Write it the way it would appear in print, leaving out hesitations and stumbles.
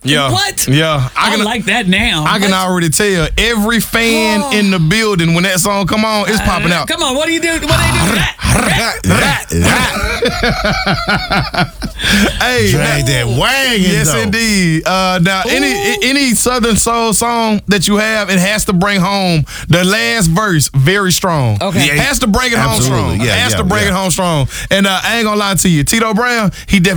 Yeah. What? Yeah. I like that now. I can already tell every fan in the building when that song come on, it's popping out. Come on, what do you do? What do they do? Hey, drag that wagon. yes, though. indeed. Now, any Southern soul song that you have, it has to bring home the last verse very strong. Okay. It has to bring it home Absolutely. strong. Yeah, it has yeah, to bring yeah. it home strong. And I ain't gonna lie to you, Tito Brown, he definitely